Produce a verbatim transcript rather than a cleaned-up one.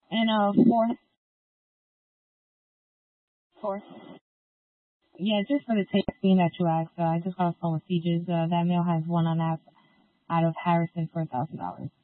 And uh, fourth, fourth. Yeah, just for the tasting that you asked, uh, I just got a phone with Sieges. Uh, that mail has one on that out of Harrison for a thousand dollars.